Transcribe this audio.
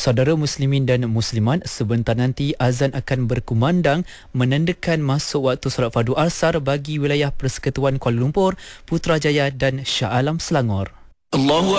Saudara muslimin dan muslimat, sebentar nanti azan akan berkumandang menandakan masuk waktu solat fardu asar bagi wilayah Persekutuan Kuala Lumpur, Putrajaya dan Shah Alam Selangor.